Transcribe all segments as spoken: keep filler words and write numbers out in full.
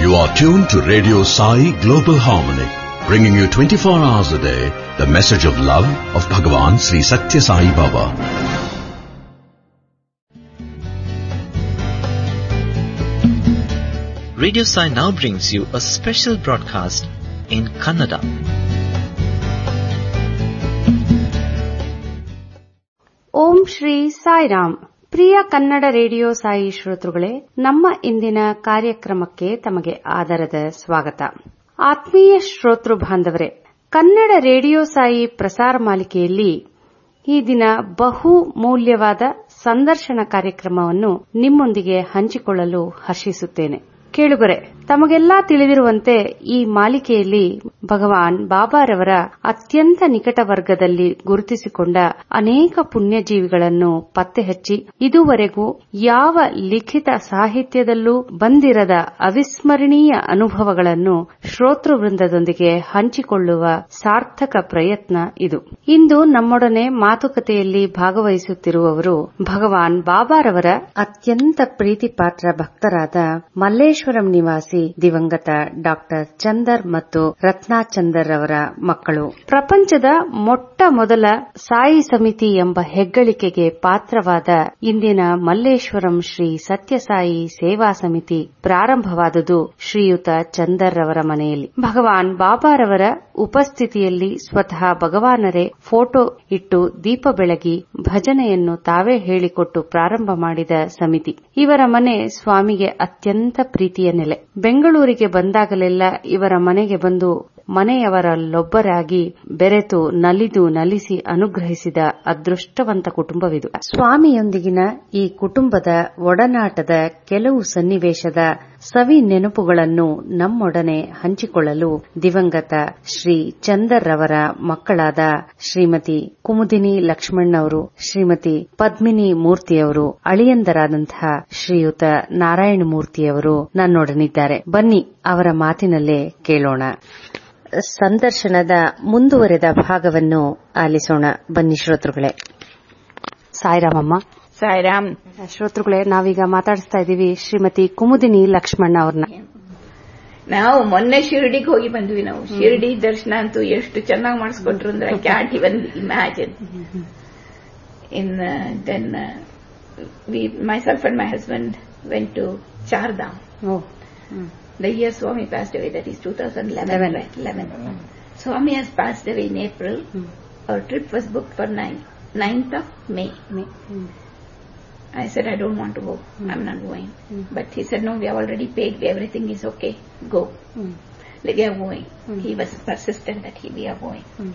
You are tuned to Radio Sai Global Harmony, bringing you twenty-four hours a day the message of love of Bhagavan Sri Satya Sai Baba. Radio Sai now brings you a special broadcast in Kannada. Om Shri Sairam. Priya Kannada radio Sai ಶ್ರೋತೃಗಳೇ, ನಮ್ಮ ಇಂದಿನ ಕಾರ್ಯಕ್ರಮಕ್ಕೆ ತಮಗೆ ಆದರದ ಸ್ವಾಗತ. ಆತ್ಮೀಯ ಶ್ರೋತೃ ಬಾಂಧವರೇ, Kannada radio Sai ಪ್ರಸಾರ ಮಾಲಿಕೆಯಲ್ಲಿ ಈ ದಿನ ಬಹು ಮೌಲ್ಯವಾದ ಸಂದರ್ಶನ ಕಾರ್ಯಕ್ರಮವನ್ನು ನಿಮ್ಮೊಂದಿಗೆ ಹಂಚಿಕೊಳ್ಳಲು ಹರ್ಷಿಸುತ್ತೇನೆ. ಕೇಳುಗರೆ, ತಮಗೆಲ್ಲಾ ತಿಳಿದಿರುವಂತೆ ಈ ಮಾಲಿಕೆಯಲ್ಲಿ ಭಗವಾನ್ ಬಾಬಾರವರ ಅತ್ಯಂತ ನಿಕಟ ವರ್ಗದಲ್ಲಿ ಗುರುತಿಸಿಕೊಂಡ ಅನೇಕ ಪುಣ್ಯಜೀವಿಗಳನ್ನು ಪತ್ತೆ ಹಚ್ಚಿ ಇದುವರೆಗೂ ಯಾವ ಲಿಖಿತ ಸಾಹಿತ್ಯದಲ್ಲೂ ಬಂದಿರದ ಅವಿಸ್ಮರಣೀಯ ಅನುಭವಗಳನ್ನು ಶ್ರೋತೃವೃಂದದೊಂದಿಗೆ ಹಂಚಿಕೊಳ್ಳುವ ಸಾರ್ಥಕ ಪ್ರಯತ್ನ ಇದು. ಇಂದು ನಮ್ಮೊಡನೆ ಮಾತುಕತೆಯಲ್ಲಿ ಭಾಗವಹಿಸುತ್ತಿರುವವರು ಭಗವಾನ್ ಬಾಬಾರವರ ಅತ್ಯಂತ ಪ್ರೀತಿಪಾತ್ರ ಭಕ್ತರಾದ ಮಲ್ಲೇಶ್ವರಂ ನಿವಾಸಿ ದಿವಂಗತ ಡಾಕ್ಟರ್ ಚಂದರ್ ಮತ್ತು ರತ್ನಾ ಚಂದರ್ ಅವರ ಮಕ್ಕಳು. ಪ್ರಪಂಚದ ಮೊಟ್ಟ ಮೊದಲ ಸಾಯಿ ಸಮಿತಿ ಎಂಬ ಹೆಗ್ಗಳಿಕೆಗೆ ಪಾತ್ರವಾದ ಇಂದಿನ ಮಲ್ಲೇಶ್ವರಂ ಶ್ರೀ ಸತ್ಯಸಾಯಿ ಸೇವಾ ಸಮಿತಿ ಪ್ರಾರಂಭವಾದುದು ಶ್ರೀಯುತ ಚಂದರ್ ಅವರ ಮನೆಯಲ್ಲಿ. ಭಗವಾನ್ ಬಾಬಾರವರ ಉಪಸ್ಥಿತಿಯಲ್ಲಿ ಸ್ವತಃ ಭಗವಾನರೇ ಫೋಟೋ ಇಟ್ಟು ದೀಪ ಬೆಳಗಿ ಭಜನೆಯನ್ನು ತಾವೇ ಹೇಳಿಕೊಟ್ಟು ಪ್ರಾರಂಭ ಮಾಡಿದ ಸಮಿತಿ. ಇವರ ಮನೆ ಸ್ವಾಮಿಗೆ ಅತ್ಯಂತ ಪ್ರೀತಿಯ ನೆಲೆ. ಬೆಂಗಳೂರಿಗೆ ಬಂದಾಗಲೆಲ್ಲ ಇವರ ಮನೆಗೆ ಬಂದು ಮನೆಯವರಲ್ಲೊಬ್ಬರಾಗಿ ಬೆರೆತು ನಲಿದು ನಲಿಸಿ ಅನುಗ್ರಹಿಸಿದ ಅದೃಷ್ಟವಂತ ಕುಟುಂಬವಿದು. ಸ್ವಾಮಿಯೊಂದಿಗಿನ ಈ ಕುಟುಂಬದ ಒಡನಾಟದ ಕೆಲವು ಸನ್ನಿವೇಶದ ಸವಿ ನೆನಪುಗಳನ್ನು ನಮ್ಮೊಡನೆ ಹಂಚಿಕೊಳ್ಳಲು ದಿವಂಗತ ಶ್ರೀ ಚಂದರ್ ಅವರ ಮಕ್ಕಳಾದ ಶ್ರೀಮತಿ ಕುಮುದಿನಿ ಲಕ್ಷ್ಮಣ್ ಅವರು, ಶ್ರೀಮತಿ ಪದ್ಮಿನಿ ಮೂರ್ತಿಯವರು, ಅಳಿಯಂದರಾದಂತಹ ಶ್ರೀಯುತ ನಾರಾಯಣ ಮೂರ್ತಿಯವರು ನನ್ನೊಡನಿದ್ದಾರೆ. ಬನ್ನಿ ಅವರ ಮಾತಿನಲ್ಲೇ ಕೇಳೋಣ. ಸಂದರ್ಶನದ ಮುಂದುವರೆದ ಭಾಗವನ್ನು ಆಲಿಸೋಣ. ಬನ್ನಿ ಶ್ರೋತೃಗಳೇ. ಸಾಯಿರಾಮಮ್ಮ. ಸಾಯಿರಾಮ್. ಶ್ರೋತೃಗಳೇ, ನಾವೀಗ ಮಾತಾಡಿಸ್ತಾ ಇದ್ದೀವಿ ಶ್ರೀಮತಿ ಕುಮುದಿನಿ ಲಕ್ಷ್ಮಣ್ ಅವ್ರನ್ನ. ನಾವು ಮೊನ್ನೆ ಶಿರ್ಡಿಗೆ ಹೋಗಿ ಬಂದ್ವಿ. ನಾವು ಶಿರ್ಡಿ ದರ್ಶನ ಅಂತೂ ಎಷ್ಟು ಚೆನ್ನಾಗಿ ಮಾಡಿಸ್ಕೊಟ್ರು ಅಂದ್ರೆ I can't even imagine. In then we myself and my husband went to Chardham. Oh. The year Swami passed away, that is two thousand eleven. Right? eleven. Mm. Swami has passed away in April. Mm. Our trip was booked for ninth of May. May. Mm. I said, I don't want to go. Mm. I'm not going. Mm. But he said, no, we have already paid. Everything is okay. Go. Mm. We are going. Mm. He was persistent that he, we are going. Mm.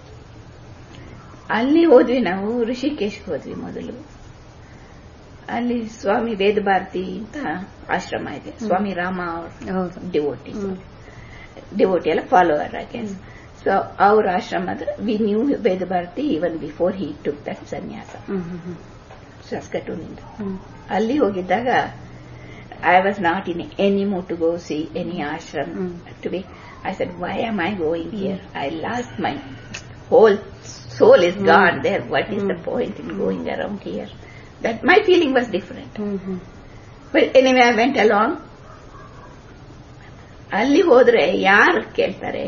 ಅಲ್ಲಿ ಹೋದ್ವಿ ನಾವು. ಋಷಿಕೇಶ್ಗೆ ಹೋದ್ವಿ ಮೊದಲು. ಅಲ್ಲಿ ಸ್ವಾಮಿ ವೇದ ಭಾರತಿ ಅಂತ ಆಶ್ರಮ ಇದೆ. ಸ್ವಾಮಿ ರಾಮ ಅವ್ರ ಡಿವೋಟಿ ಡಿವೋಟಿ ಎಲ್ಲ ಫಾಲೋವರ್ ಆಗಿ. ಸೊ ಅವ್ರ ಆಶ್ರಮದ V new Veda Bharati even before he took that ಸನ್ಯಾಸ ಸಸ್ಕಟೂನಿಂದ. ಅಲ್ಲಿ ಹೋಗಿದ್ದಾಗ I was not in any mood to go C any ashram to B. I said, why am I going here? I lost my whole soul is gone there. What is the point in going around here? That my feeling was different. Mm-hmm. But anyway, I went along. ಅಲ್ಲಿ ಹೋದ್ರೆ ಯಾರು ಕೇಳ್ತಾರೆ?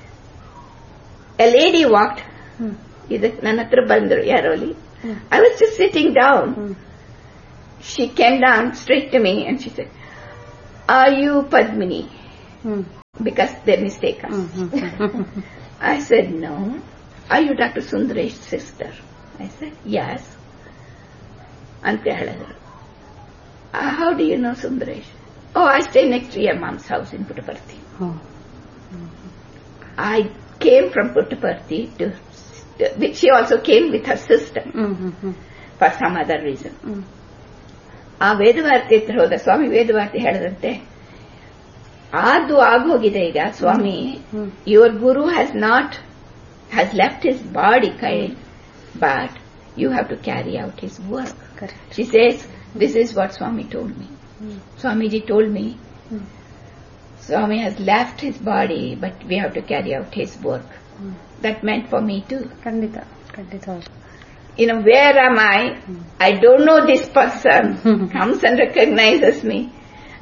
A lady walked. ಇದಕ್ಕೆ ನನ್ನ ಹತ್ರ ಬಂದ್ರು ಯಾರೋ ಅಲ್ಲಿ. I was just sitting down. She came down straight to me and she said, are you Padmini? Because they mistake us. I said, no. Are you Doctor Sundaresh's sister? I said, yes. ಅಂತ ಹೇಳಿದ್ರು. How do you know Sundaresh? Oh, I stay next to your mom's house in Puttaparthi. Oh. I came from Puttaparthi to, to she also came with her sister mm-hmm. for some other reason. Mm. ಆ ವೇದವಾರ್ತಿ ಹತ್ರ ಹೋದ. ಸ್ವಾಮಿ ವೇದವಾರ್ತಿ ಹೇಳಿದಂತೆ, ಅದು ಆಗೋಗಿದೆ ಈಗ ಸ್ವಾಮಿ. Your Guru has not has left his body kind, but you have to carry out his work. Correct. She says, this is what Swami told me. Mm. Swamiji told me, mm. Swami has left his body, but we have to carry out his work. Mm. That meant for me too. Kandita, Kandita. You know, where am I? Mm. I don't know this person. Comes and recognizes me.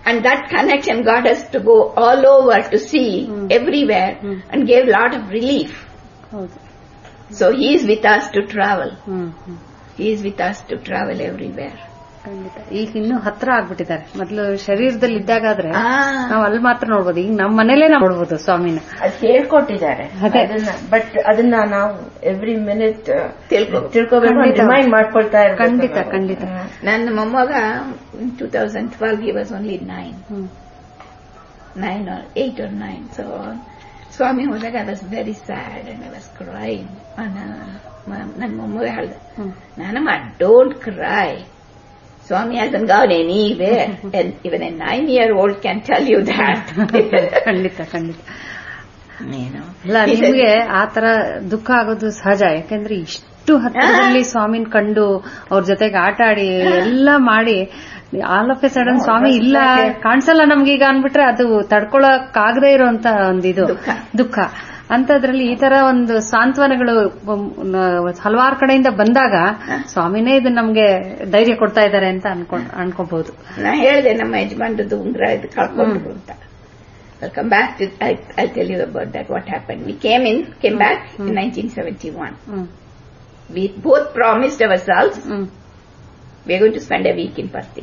And that connection got us to go all over to see mm. everywhere mm. and gave a lot of relief. Okay. So he is with us to travel. Mm-hmm. He is with us to travel everywhere. ಈಗ ಇನ್ನೂ ಹತ್ರ ಆಗ್ಬಿಟ್ಟಿದ್ದಾರೆ. ಮೊದಲು ಶರೀರದಲ್ಲಿ ಇದ್ದಾಗಾದ್ರೆ ನಾವು ಅಲ್ಲಿ ಮಾತ್ರ ನೋಡ್ಬೋದು, ಈಗ ನಮ್ಮ ಮನೇಲೆ ನಾವು ನೋಡ್ಬೋದು ಸ್ವಾಮಿನ. ಅದು ಹೇಳ್ಕೊಟ್ಟಿದ್ದಾರೆ ಅದನ್ನ, ಬಟ್ ಅದನ್ನ ನಾವು ಎವ್ರಿ ಮಿನಿಟ್ ತಿಳ್ಕೋಬೇಕು, ರಿಮೈಂಡ್ ಮಾಡ್ಕೊಳ್ತಾ ಇರ್ಬೇಕು. ಖಂಡಿತ ಖಂಡಿತ. ನನ್ನ ಮೊಮ್ಮಗ two thousand twelve he was only nine nine R eight R nine. So ಸ್ವಾಮಿ ಹೋದಾಗ I was very sad and I was crying. ನನ್ನ ಮೊಮ್ಮಗ ಹೇಳ್ದೆ, ನಾನಮ್ಮ don't CRY, Swami hasn't gone anywhere. And even a nine-year-old can tell you that. ಖಂಡಿತ ಖಂಡಿತ. ಅಲ್ಲ, ನಿಮ್ಗೆ ಆ ತರ ದುಃಖ ಆಗೋದು ಸಹಜ. ಯಾಕಂದ್ರೆ ಇಷ್ಟು ಹತ್ತಿರದಲ್ಲಿ ಸ್ವಾಮಿನ ಕಂಡು ಅವ್ರ ಜೊತೆಗೆ ಆಟ ಆಡಿ ಎಲ್ಲ ಮಾಡಿ ಆಲ್ ಆಫ್ ಎ ಸಡನ್ ಸ್ವಾಮಿ ಇಲ್ಲ, ಕಾಣಿಸಲ್ಲ ನಮ್ಗೀಗ ಅನ್ಬಿಟ್ರೆ ಅದು ತಡ್ಕೊಳಕ್ಕಾಗದೇ ಇರೋಂತ ಒಂದಿದು ದುಃಖ. ಅಂತದ್ರಲ್ಲಿ ಈ ತರ ಒಂದು ಸಾಂತ್ವನಗಳು ಹಲವಾರು ಕಡೆಯಿಂದ ಬಂದಾಗ ಸ್ವಾಮಿನೇ ಇದು ನಮ್ಗೆ ಧೈರ್ಯ ಕೊಡ್ತಾ ಇದ್ದಾರೆ ಅಂತ ಅನ್ಕೊಂಡ್ ಅನ್ಕೋಬಹುದು. ನಾ ಹೇಳಿದೆ ನಮ್ಮ ಯಜಮಾನ್ರದ್ದು ಉಂಗ್ರ ಇದು ಕಳ್ಕೊಂಡ್ರು ಅಂತ. Welcome back to, I, I'll tell you about that, what happened. We came in, came back in nineteen seventy-one. We both promised ourselves we are going to spend a week in Parthi.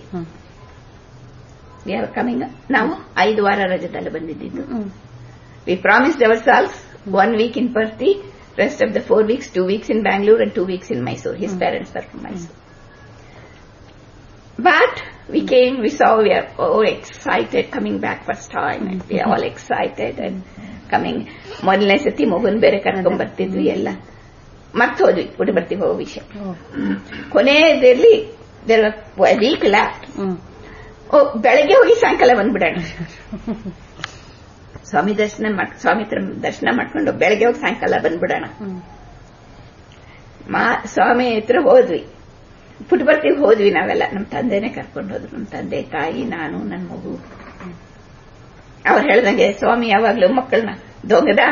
We are coming now, ಐದು ವಾರ ರಜದಲ್ಲಿ ಬಂದಿದ್ದು. We promised ourselves one week in Parthi, rest of the four weeks, two weeks in Bangalore and two weeks in Mysore. His mm. parents are from Mysore. Mm. But we came, we saw, we are all excited coming back first time, and we are all excited and coming. ಮೊದಲನೇ ಸತಿ ಮಗುನ್ ಬೇರೆ ಕರ್ಕೊಂಡ್ ಬರ್ತಿದ್ವಿ ಎಲ್ಲ ಮರ್ತು ಹೋದ್ವಿ ಪುಟಬರ್ತಿ ಹೋಗೋ ವಿಷಯ. ಕೊನೆಯಲ್ಲಿ ವೀಕ್ ಲ್ಯಾಪ್ಟ್. ಬೆಳಗ್ಗೆ ಹೋಗಿ ಸಾಯಂಕಾಲ ಬಂದ್ಬಿಡೋಣ. ಸ್ವಾಮಿ ದರ್ಶನ ಸ್ವಾಮಿ ದರ್ಶನ ಮಾಡ್ಕೊಂಡು ಬೆಳಗ್ಗೆ ಹೋಗಿ ಸಾಯಂಕಾಲ ಬಂದ್ಬಿಡೋಣ. ಸ್ವಾಮಿ ಹತ್ರ ಹೋದ್ವಿ, ಪುಟಬರ್ತಿಗೆ ಹೋದ್ವಿ ನಾವೆಲ್ಲ. ನಮ್ಮ ತಂದೆನೆ ಕರ್ಕೊಂಡು ಹೋದ್ರು, ನಮ್ಮ ತಂದೆ, ತಾಯಿ, ನಾನು, ನನ್ನ ಮಗು. ಅವ್ರು ಹೇಳ್ದಂಗೆ ಸ್ವಾಮಿ ಯಾವಾಗ್ಲೂ ಮಕ್ಕಳನ್ನ ದೊಂಗದ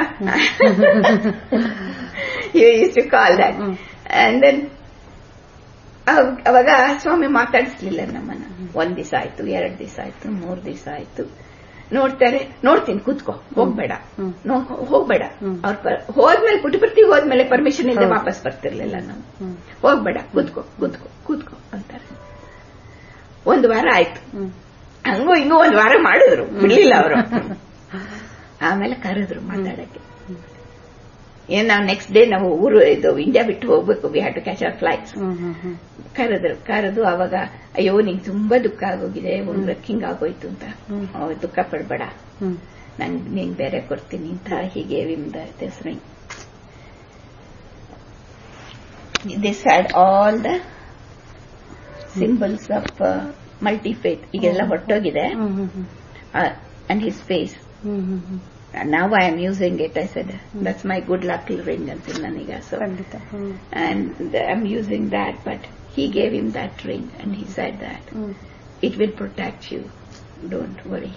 you call that. And then ಅವಾಗ ಸ್ವಾಮಿ ಮಾತಾಡಿಸ್ಲಿಲ್ಲ ನಮ್ಮನ್ನ. ಒಂದ್ ದಿವಸ ಆಯ್ತು, ಎರಡ್ ದಿವಸ ಆಯ್ತು, ಮೂರ್ ದಿವಸ ಆಯ್ತು. ನೋಡ್ತಾರೆ, ನೋಡ್ತೀನಿ ಕೂತ್ಕೋ, ಹೋಗ್ಬೇಡ ಹೋಗ್ಬೇಡ. ಅವ್ರ ಹೋದ್ಮೇಲೆ ಪುಟಪರ್ತಿ ಹೋದ್ಮೇಲೆ ಪರ್ಮಿಷನ್ ಇಲ್ಲದೆ ವಾಪಸ್ ಬರ್ತಿರ್ಲಿಲ್ಲ ನಾವು. ಹೋಗ್ಬೇಡ, ಕೂತ್ಕೋ ಕೂತ್ಕೋ ಕೂತ್ಕೋ ಅಂತಾರೆ. ಒಂದು ವಾರ ಆಯ್ತು, ಹಂಗೂ ಹಿಂಗೂ ಒಂದ್ ವಾರ ಮಾಡಿದ್ರು, ಬಿಡ್ಲಿಲ್ಲ ಅವರು. ಆಮೇಲೆ ಕರೆದ್ರು ಮಾತಾಡಕ್ಕೆ. ಏನ್ ನಾವು ನೆಕ್ಸ್ಟ್ ಡೇ ನಾವು ಊರು ಇದು ಇಂಡಿಯಾ ಬಿಟ್ಟು ಹೋಗ್ಬೇಕು, we had to catch hour flights. ಕರೆದ್ರು ಕರೆದು ಅವಾಗ ಅಯ್ಯೋ ನಿಂಗೆ ತುಂಬಾ ದುಃಖ ಆಗೋಗಿದೆ, ಉಂಗ್ರಕ್ಕೆ ಹಿಂಗ್ ಆಗೋಯ್ತು ಅಂತ. ದುಃಖ ಪಡ್ಬೇಡ, ನನ್ ನಿಂಗ್ ಬೇರೆ ಕೊಡ್ತೀನಿ ಅಂತ ಹೀಗೆ ವಿಮ್ದ ಹೆಸರು. This had all the symbols of multi faith. ಈಗೆಲ್ಲ ಹೊಟ್ಟೋಗಿದೆ. And his face. Now I am using it. I said, that's my good luck ring until Naniga. So, and I'm using that, but he gave him that ring and he said that it will protect you. Don't worry.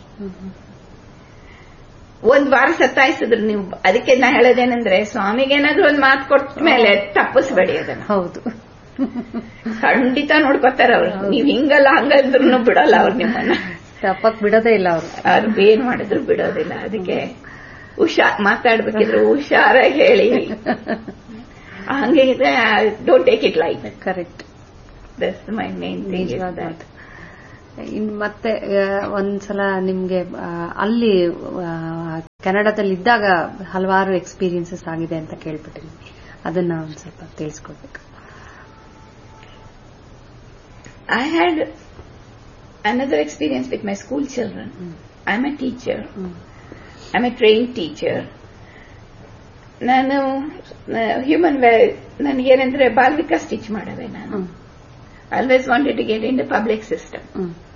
ಒಂದ್ ವಾರ ಸತ್ತಾಯಿಸಿದ್ರು ನೀವು. ಅದಕ್ಕೆ ನಾ ಹೇಳೋದೇನಂದ್ರೆ, ಸ್ವಾಮಿಗೇನಾದ್ರೂ ಒಂದ್ ಮಾತು ಕೊಟ್ಟ ಮೇಲೆ ತಪ್ಪಿಸ್ಬೇಡಿ ಅದನ್ನ. ಹೌದು, ಖಂಡಿತ ನೋಡ್ಕೊತಾರ ಅವ್ರು. ನೀವ್ ಹಿಂಗಲ್ಲ ಹಂಗಂದ್ರೂ ಬಿಡಲ್ಲ ಅವ್ರು ನಿಮ್ಮನ್ನ. ತಪ್ಪಕ್ ಬಿಡೋದೇ ಇಲ್ಲ ಅವರು. ಅವ್ರು ಏನ್ ಮಾಡಿದ್ರು ಬಿಡೋದಿಲ್ಲ. ಅದಕ್ಕೆ ಹುಷಾರ್ ಮಾತಾಡ್ಬೇಕಿದ್ರು ಹುಷಾರಾಗಿ ಹೇಳಿ. ಹಂಗೆ don't take it like. Correct, that's my main thing is that. ಇನ್ ಮತ್ತೆ ಒಂದ್ಸಲ ನಿಮ್ಗೆ ಅಲ್ಲಿ ಕೆನಡಾದಲ್ಲಿ ಇದ್ದಾಗ ಹಲವಾರು ಎಕ್ಸ್ಪೀರಿಯನ್ಸಸ್ ಆಗಿದೆ ಅಂತ ಕೇಳ್ಬಿಟ್ಟಿದ್ದೀನಿ. ಅದನ್ನ ಒಂದ್ ಸ್ವಲ್ಪ ತಿಳಿಸ್ಕೊಡ್ಬೇಕು. I had another experience with my school children. Mm. I'm a teacher. Mm. I'm a trained teacher. ನಾನು ಹ್ಯೂಮನ್ ನನಗೇನೆಂದ್ರೆ ಬಾಲ್ ವಿಕಾಸ್ ಟೀಚ್ ಮಾಡವೆ. ನಾನು always wanted to get in the public system.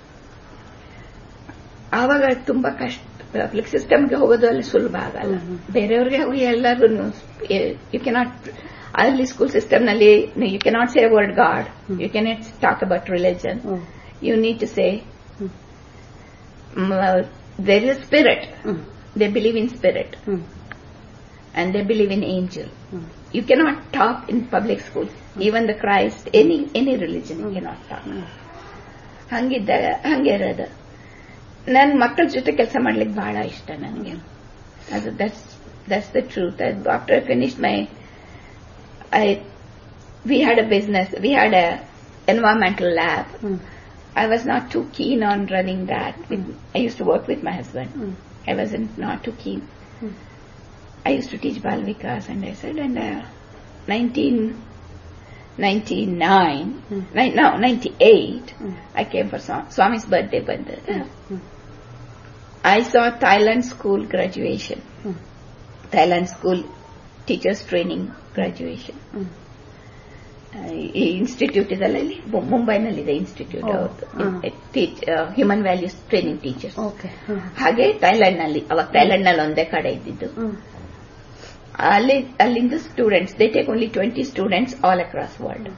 ಆವಾಗ ತುಂಬಾ ಕಷ್ಟ. ಪಬ್ಲಿಕ್ ಸಿಸ್ಟಮ್ಗೆ ಹೋಗೋದು ಅಲ್ಲಿ ಸುಲಭ ಆಗಲ್ಲ. ಬೇರೆಯವ್ರಿಗೆ ಹೋಗಿ ಎಲ್ಲರೂ ಯು ಕೆನಾಟ್, ಅಲ್ಲಿ ಸ್ಕೂಲ್ ಸಿಸ್ಟಮ್ ನಲ್ಲಿ you cannot say word god, you cannot talk about religion. You need to say mm. uh, there is a spirit. Mm. They believe in spirit. Mm. And they believe in angel. Mm. You cannot talk in public school. Mm. Even the Christ, any any religion, mm. you cannot talk. Hangidda hange irada. ನನ್ನ ಮಕ್ಕಳ ಜೊತೆ ಕೆಲಸ ಮಾಡ್ಲಿಕ್ಕೆ ಬಹಳ ಇಷ್ಟ ನನಗೆ. ಅದು that's that's the truth. After I finished my I we had a business, we had a environmental lab. I was not too keen on running that. With, I used to work with my husband. Mm. I wasn't not too keen. Mm. I used to teach Bal Vikas, and I said, and uh, nineteen ninety-nine, mm. ni- no, ninety-eight, mm. I came for Swam- Swami's birthday. Bandha. Mm. I saw Thailand school graduation, mm. Thailand school teachers training graduation. Mm. ಈ institute ಇದೆಲ್ಲ ಇಲ್ಲಿ ಮುಂಬೈನಲ್ಲಿದೆ institute, human values training teachers. ಹಾಗೆ Thailand ನಲ್ಲಿ, ಅವಾಗ Thailand ನಲ್ಲಿ ಒಂದೇ ಕಡೆ ಇದ್ದಿದ್ದು. ಅಲ್ಲಿ ಅಲ್ಲಿಂದ students, they take only twenty students all across world.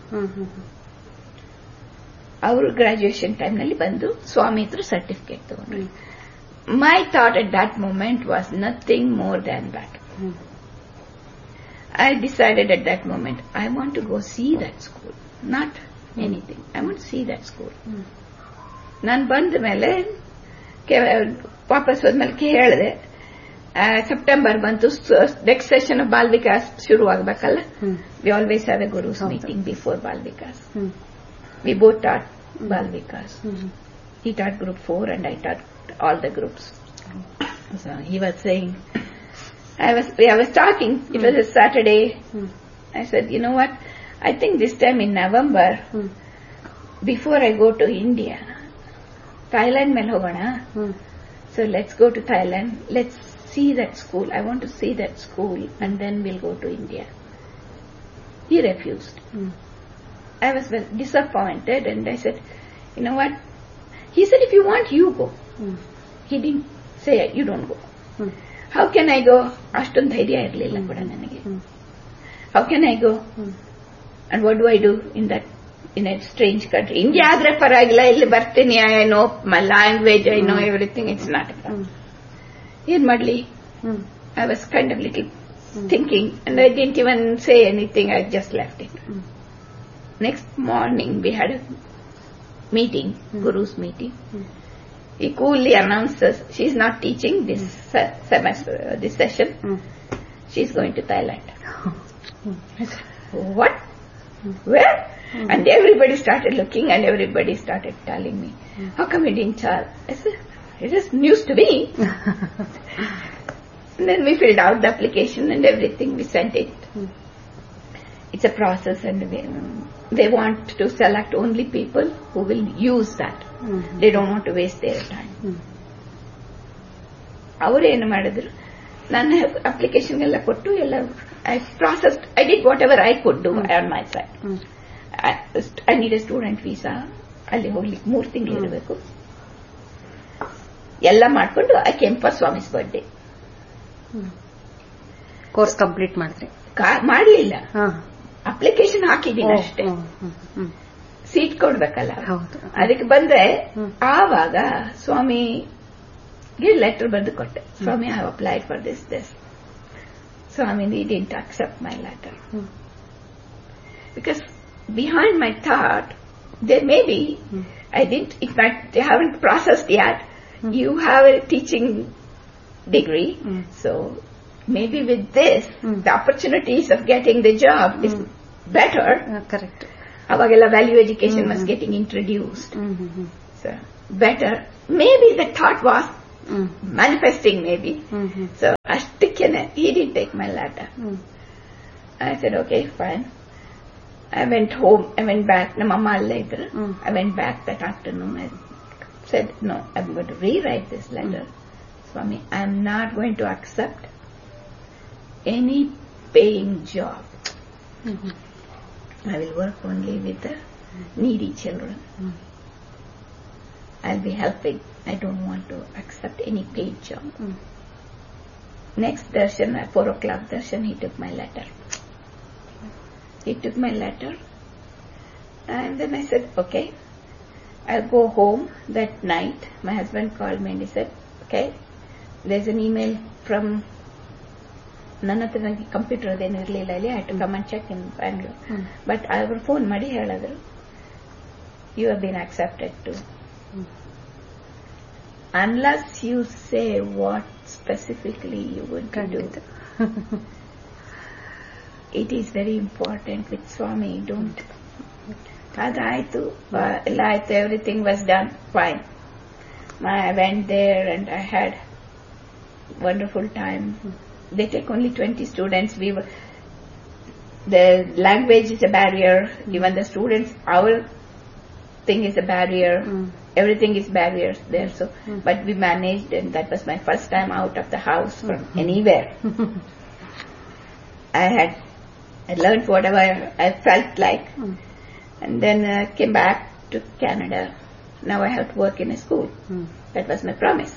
ಅವರು ಗ್ರಾಜುಯೇಷನ್ ಟೈಮ್ ನಲ್ಲಿ ಬಂದು ಸ್ವಾಮಿ ಹತ್ರ ಸರ್ಟಿಫಿಕೇಟ್ ತಗೊಂಡ್ರು. ಮೈ thought at that moment was nothing more than that. I decided at that moment, I want to go see that school, not mm. anything. I want to see that school. ನಾನು ಬಂದ ಮೇಲೆ ವಾಪಸ್ ಹೋದ್ಮೇಲೆ ಹೇಳಿದೆ, September ಬಂತು, next session of ball Vikas ಶುರು ಆಗಬೇಕಲ್ಲ. We always have A ಗುರುಸ್ meeting before ball Vikas. We both taught ball Vikas. He taught group four and I taught all the groups. So he was saying, I was I was talking, it mm. was a Saturday. Mm. I said, you know what, I think this time in November, mm. before I go to India, Thailand mein hogona. Mm. So let's go to Thailand, let's see that school. I want to see that school and then we'll go to India. He refused. Mm. I was very disappointed and I said, you know what, he said, if you want, you go. Mm. He didn't say, you don't go. Mm. How can I go? ಅಷ್ಟೊಂದು ಧೈರ್ಯ ಇರಲಿಲ್ಲ ಕೂಡ ನನಗೆ. How can I go? And what do I do in that in a strange country? India ಆದ್ರೆ ಪರವಾಗಿಲ್ಲ, ಇಲ್ಲಿ ಬರ್ತೀನಿ, I know my language, I know everything, it's not a problem. ಏನ್ ಮಾಡ್ಲಿ? I was kind of little thinking and I didn't even say anything, I just left it. Next morning we had a meeting, Guru's meeting. He coolly announces she's not teaching this mm. semester, uh, this session. Mm. She's going to Thailand. I said, what? Mm. Where? Mm. And everybody started looking and everybody started telling me, mm. how come you didn't tell? I said, it is news to me. And then we filled out the application and everything, we sent it. Mm. It's a process and we, um, they want to select only people who will use that. Mm-hmm. They don't want to waste their time. ಅವರು ಏನು ಮಾಡಿದ್ರು, ನನ್ನ application ಎಲ್ಲ ಕೊಟ್ಟು ಎಲ್ಲ I process, I did what ever I could do on my side. I need A student visa, ಅಲ್ಲಿ ಹೋಗ್ಲಿಕ್ಕೆ ಮೂರು ತಿಂಗಳು ಇರಬೇಕು, ಎಲ್ಲ ಮಾಡ್ಕೊಂಡು I came for Swamy's birthday. Course complete ಮಾಡಿದ್ರಿ? ಮಾಡಲಿಲ್ಲ, ಅಪ್ಲಿಕೇಶನ್ ಹಾಕಿದ್ದೀನಿ ಅಷ್ಟೇ. ಸೀಟ್ ಕೊಡ್ಬೇಕಲ್ಲ, ಅದಕ್ಕೆ ಬಂದ್ರೆ ಆವಾಗ ಸ್ವಾಮಿಗೆ ಲೆಟರ್ ಬರೆದು ಕೊಟ್ಟೆ, ಸ್ವಾಮಿ I have applied for this this. Swami didn't accept my letter because behind my thought there may be, I didn't, in fact they haven't processed yet, you have a teaching degree, so maybe with this the opportunities of getting the job is better. Correct. Avagella value education mm-hmm. was getting introduced. Mm-hmm. So better. Maybe the thought was mm. manifesting maybe. Mm-hmm. So ashtikkene, he didn't take my letter. Mm. I said, okay, fine. I went home, I went back, nama amma alle idru. Mm. I went back that afternoon. I said, no, I'm going to rewrite this letter. Mm. Swami, I'm not going to accept any paying job. Mm-hmm. I will work only with the needy children. Mm. I'll be helping. I don't want to accept any paid job. Mm. Next darshan, at four o'clock darshan, he took my letter. He took my letter and then I said, okay, I'll go home. That night, my husband called me and he said, okay, there's an email from ನನ್ನ ಹತ್ರ ನನಗೆ computer ಅದೇನು ಇರಲಿಲ್ಲ ಇಲ್ಲಿ, I to come and check in Bangalore. But ಅವರು phone ಮಾಡಿ ಹೇಳಿದ್ರು, you have been accepted to unless you say what specifically you want to do. It is very important with Swami, don't. Adaitu, everything was done fine. I went there and I had wonderful time. They take only twenty students. We were, the language is a barrier. Even the students, our thing is a barrier. Mm. Everything is barriers there. So, mm. but we managed, and that was my first time out of the house from mm-hmm. anywhere. I had, I learned whatever I felt like, mm. and then uh, came back to Canada. Now I have to work in a school. Mm. That was my promise.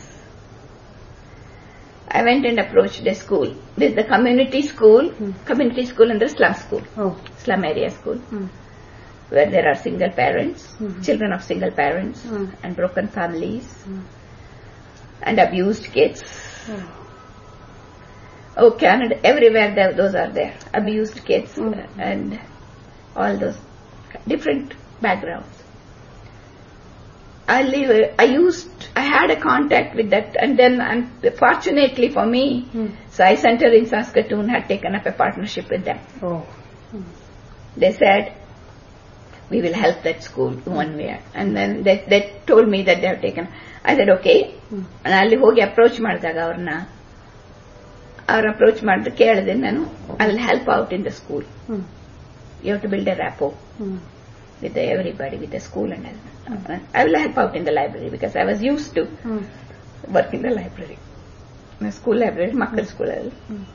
I went and approached the school. There's the community school, mm. community school and the slum school, oh. slum area school, mm. where there are single parents, mm-hmm. children of single parents, mm. and broken families, mm. and abused kids. Mm. Oh, Canada, everywhere there, those are there. Abused kids mm. and all those different backgrounds. I live, I used, I had a contact with that, and then, and fortunately for me, mm. Sai Center in Saskatoon had taken up a partnership with them. Oh. Mm. They said, we will help that school one way. And then they, they told me that they have taken. I said, okay. Mm. And ಅಲ್ಲಿ ಹೋಗಿ approach ಮಾಡಿದಾಗ ಅವ್ರನ್ನ, ಅವ್ರ approach ಮಾಡಿದ ಕೇಳಿದೆ ನಾನು, I will help out in the school. Mm. You have to build a rapport. Mm. with the everybody, with the school and all. Mm. I will help out in the library because I was used to mm. work in the library. The school library, Makkar school. Mm.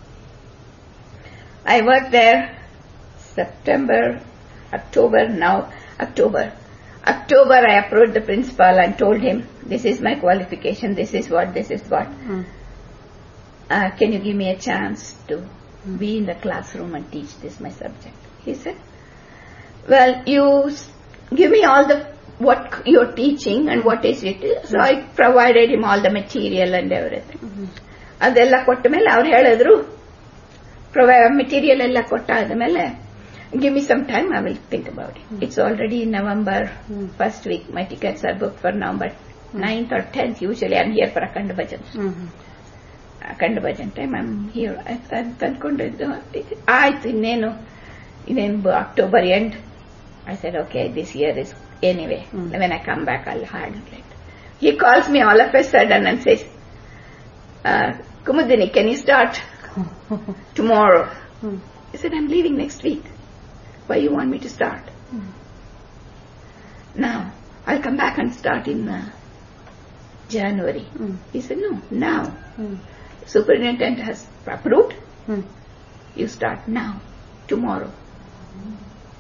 I worked there September, October, now October. October I approached the principal and told him, this is my qualification, this is what, this is what. Mm. Uh, can you give me a chance to mm. be in the classroom and teach this my subject? He said, well, you give me all the what you're teaching and what is it. So I provided him all the material and everything. ಅದೆಲ್ಲ ಕೊಟ್ಟ ಮೇಲೆ ಅವ್ರು ಹೇಳಿದ್ರು material ಎಲ್ಲ ಕೊಟ್ಟಾದ ಮೇಲೆ give me some time, I will think about it. Mm. It's already in November, mm. first week. My tickets are booked for November mm. ninth or tenth. Usually I'm here for Akhanda Bhajan. Mm-hmm. Akhanda Bhajan time I'm here. I'm tankondiದ್ದು ಆಯ್ತು ಇನ್ನೇನು ಇನ್ನೇನು October end. I said, okay, this year is anyway. Mm. When I come back, I'll handle it. He calls me all of a sudden and says, uh, Kumudini, can you start tomorrow? Mm. I said, I'm leaving next week. Why you want me to start? Mm. Now, I'll come back and start in uh, January. Mm. He said, no, now. Mm. Superintendent has approved. Mm. You start now, tomorrow. Mm.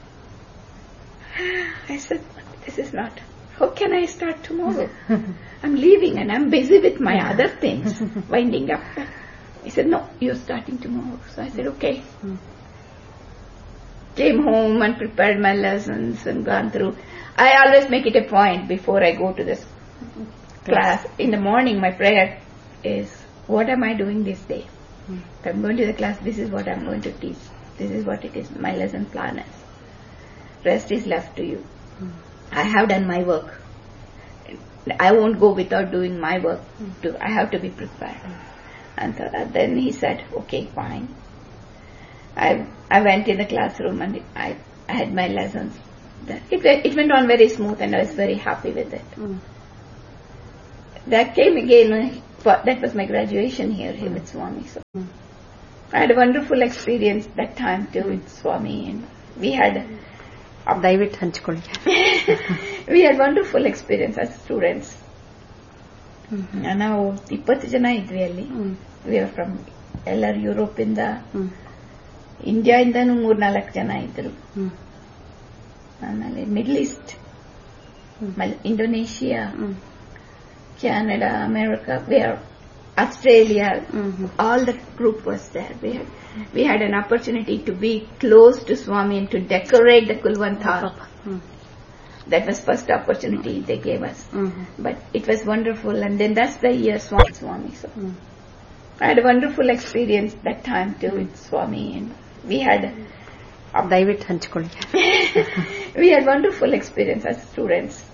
I said, this is not. How can I start tomorrow? I'm leaving and I'm busy with my other things, winding up. He said, no, you're starting tomorrow. So I said, okay. Mm. Came home and prepared my lessons and gone through. I always make it a point before I go to this class. In the morning, my prayer is, what am I doing this day? Mm. If I'm going to the class, this is what I'm going to teach. This is what it is. My lesson plan is. Rest is left to you. Mm. I have done my work. I won't go without doing my work. Mm. To, I have to be prepared. Mm. And th- then he said, okay, fine. I I went in the classroom and I, I had my lessons. It, it went on very smooth and I was very happy with it. Mm. That came again, that was my graduation here, here mm. with Swami. So mm. I had a wonderful experience that time too with Swami, and we had ದಯವಿಟ್ಟು ಹಂಚ್ಕೊಳ್ಳಿ. We had wonderful experience as students. ನಾವು ಇಪ್ಪತ್ತು ಜನ ಇದ್ವಿ ಅಲ್ಲಿ. We were from ಎಲ್ಲರೂ Europe ಇಂದ, India ಇಂದನೂ ಮೂರ್ನಾಲ್ಕು ಜನ ಇದ್ರು. ಆಮೇಲೆ middle East, Indonesia, Canada, America, where Australia, mm-hmm. all the group was there. We had, we had an opportunity to be close to Swami and to decorate the Kulwanthal. Mm-hmm. That was first opportunity they gave us. Mm-hmm. But it was wonderful, and then that's the year Swami Swami. So mm-hmm. I had a wonderful experience that time too with Swami, and we had ದಯವಿಟ್ಟು ಹಂಚ್ಕೊಳ್ಳಿ. We had wonderful experience as students.